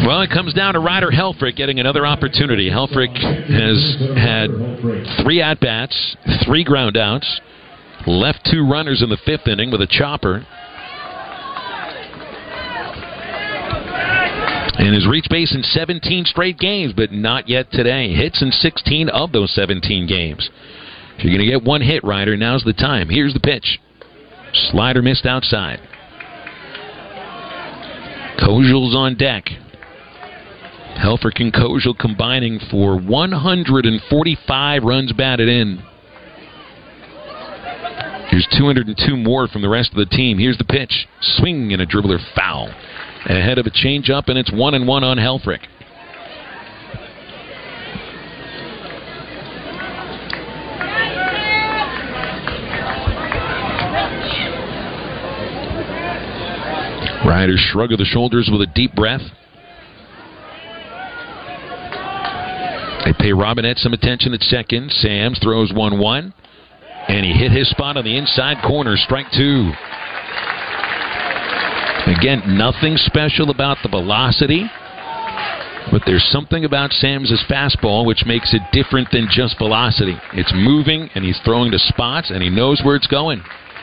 Well, it comes down to Ryder Helfrich getting another opportunity. Helfrich has had 3 at-bats, 3 groundouts, left 2 runners in the 5th inning with a chopper, and has reached base in 17 straight games, but not yet today. Hits in 16 of those 17 games. If you're going to get 1 hit, Ryder, now's the time. Here's the pitch. Slider missed outside. Kozel's on deck. Helfrich and Kozel combining for 145 runs batted in. Here's 202 more from the rest of the team. Here's the pitch. Swing and a dribbler foul. Ahead of a changeup, and it's 1-1 on Helfrich. Ryder shrug of the shoulders with a deep breath. They pay Robinette some attention at second. Sams throws 1-1. And he hit his spot on the inside corner. Strike 2. Again, nothing special about the velocity. But there's something about Sams' fastball which makes it different than just velocity. It's moving, and he's throwing to spots, and he knows where it's going.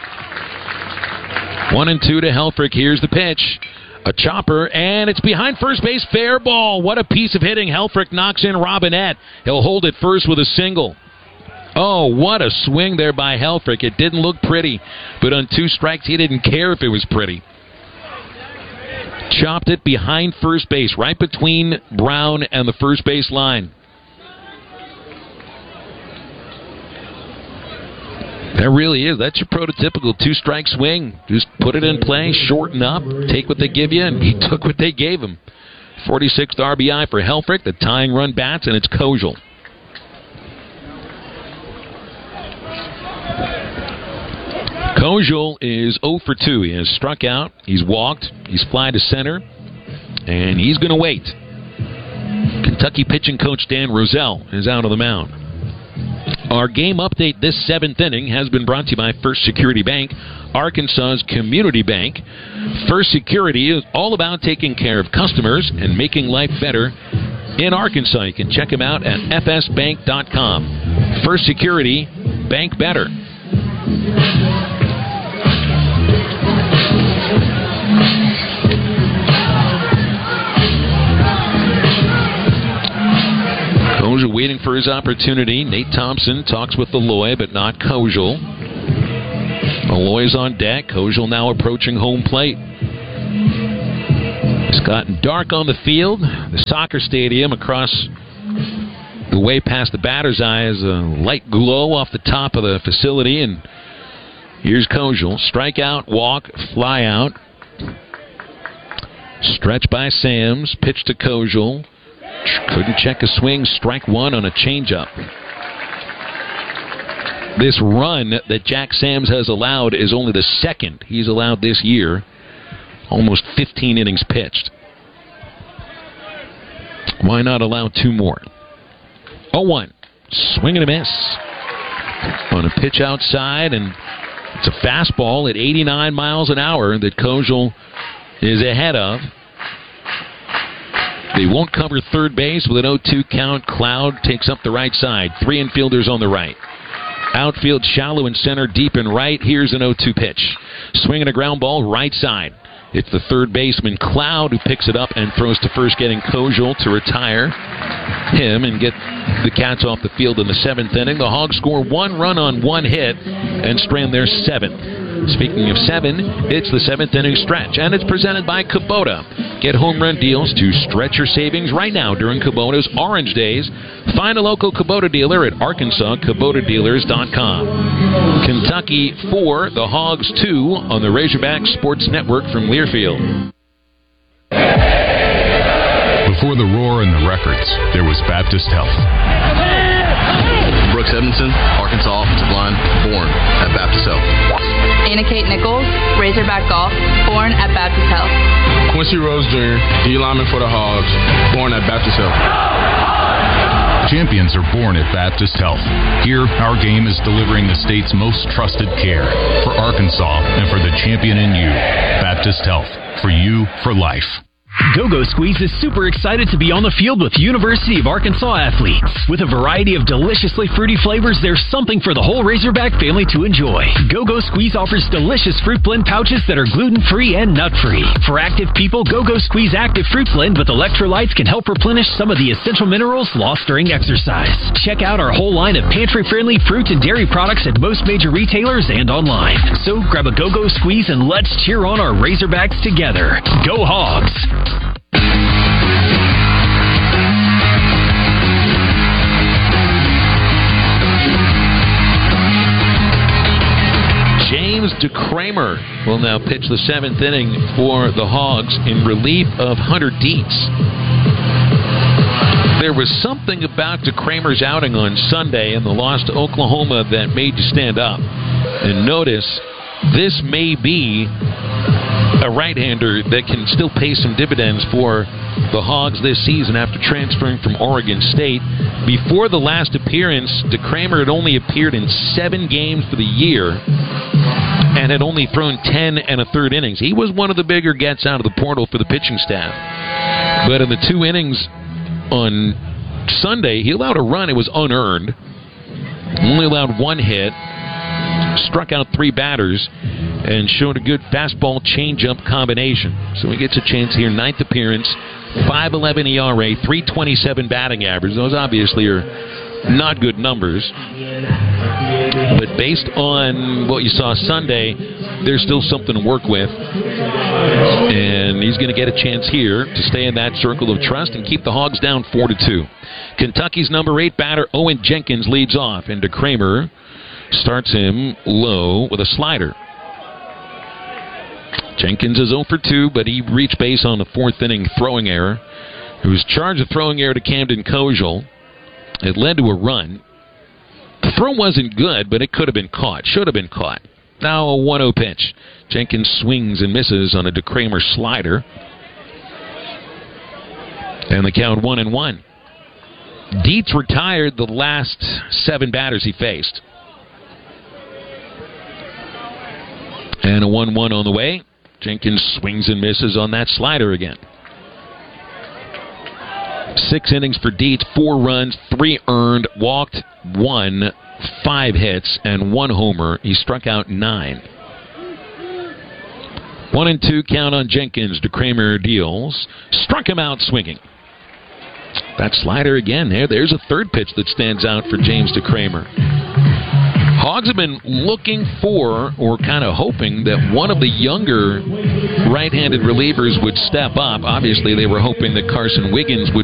1-2 to Helfrich. Here's the pitch. A chopper, and it's behind first base. Fair ball. What a piece of hitting. Helfrich knocks in Robinette. He'll hold it first with a single. Oh, what a swing there by Helfrich. It didn't look pretty, but on 2 strikes, he didn't care if it was pretty. Chopped it behind first base, right between Brown and the first base line. That really is. That's your prototypical 2-strike swing. Just put it in play, shorten up, take what they give you, and he took what they gave him. 46th RBI for Helfrich. The tying run bats, and it's Kozel. Kozel is 0 for 2. He has struck out, he's walked, he's fly to center, and he's going to wait. Kentucky pitching coach Dan Roselle is out on the mound. Our game update this 7th inning has been brought to you by First Security Bank, Arkansas's community bank. First Security is all about taking care of customers and making life better in Arkansas. You can check them out at fsbank.com. First Security, bank better. Kozel waiting for his opportunity. Nate Thompson talks with Eloy, but not Kozel. Eloy's on deck. Kozel now approaching home plate. It's gotten dark on the field. The soccer stadium across the way past the batter's eye has a light glow off the top of the facility. And here's Kozel. Strikeout, walk, fly out. Stretch by Sams. Pitch to Kozel. Couldn't check a swing. Strike 1 on a changeup. This run that Jack Sams has allowed is only the 2nd he's allowed this year. Almost 15 innings pitched. Why not allow 2 more? 0-1. Swing and a miss. On a pitch outside, and it's a fastball at 89 miles an hour that Kozel is ahead of. They won't cover third base with an 0-2 count. Cloud takes up the right side. 3 infielders on the right. Outfield shallow in center, deep in right. Here's an 0-2 pitch. Swinging a ground ball right side. It's the third baseman, Cloud, who picks it up and throws to first, getting Kozel to retire him and get the Cats off the field in the 7th inning. The Hogs score 1 run on 1 hit and strand their 7th. Speaking of 7, it's the 7th inning stretch, and it's presented by Kubota. Get home run deals to stretch your savings right now during Kubota's Orange Days. Find a local Kubota dealer at ArkansasKubotaDealers.com. Kentucky 4, the Hogs 2 on the Razorback Sports Network from Learfield. Before the roar and the records, there was Baptist Health. Brooks Edmondson, Arkansas offensive line, born at Baptist Health. Anna Kate Nichols, Razorback Golf, born at Baptist Health. Quincy Rose Jr., D lineman for the Hogs, born at Baptist Health. Champions are born at Baptist Health. Here, our game is delivering the state's most trusted care for Arkansas and for the champion in you. Baptist Health, for you, for life. Go-Go Squeeze is super excited to be on the field with University of Arkansas athletes. With a variety of deliciously fruity flavors, there's something for the whole Razorback family to enjoy. Go-Go Squeeze offers delicious fruit blend pouches that are gluten-free and nut-free. For active people, Go-Go Squeeze Active Fruit Blend with electrolytes can help replenish some of the essential minerals lost during exercise. Check out our whole line of pantry-friendly fruit and dairy products at most major retailers and online. So grab a Go-Go Squeeze and let's cheer on our Razorbacks together. Go Hogs! James DeCramer will now pitch the 7th inning for the Hogs in relief of Hunter Dietz. There was something about DeCramer's outing on Sunday and the loss to Oklahoma that made you stand up and notice this may be a right-hander that can still pay some dividends for the Hogs this season after transferring from Oregon State. Before the last appearance, DeCramer had only appeared in 7 games for the year and had only thrown 10 1/3 innings. He was one of the bigger gets out of the portal for the pitching staff. But in the 2 innings on Sunday, he allowed a run. It was unearned. Only allowed 1 hit. Struck out 3 batters and showed a good fastball changeup combination. So he gets a chance here. 9th appearance, 5.11 ERA, 3.27 batting average. Those obviously are not good numbers. But based on what you saw Sunday, there's still something to work with. And he's going to get a chance here to stay in that circle of trust and keep the Hogs down 4-2. Kentucky's number 8 batter, Owen Jenkins, leads off, and DeCramer starts him low with a slider. Jenkins is 0 for 2, but he reached base on the 4th inning throwing error. He was charged with throwing error to Camden Kojal. It led to a run. The throw wasn't good, but it could have been caught. Should have been caught. Now a 1-0 pitch. Jenkins swings and misses on a DeCramer slider. And the count 1-1. Dietz retired the last 7 batters he faced. And a 1-1 on the way. Jenkins swings and misses on that slider again. 6 innings for Dietz, 4 runs, 3 earned, walked 1, 5 hits, and 1 homer. He struck out 9. 1-2 count on Jenkins. DeCramer deals. Struck him out swinging. That slider again. There's a 3rd pitch that stands out for James DeCramer. Hogs have been looking for, or kind of hoping, that one of the younger right-handed relievers would step up. Obviously, they were hoping that Carson Wiggins would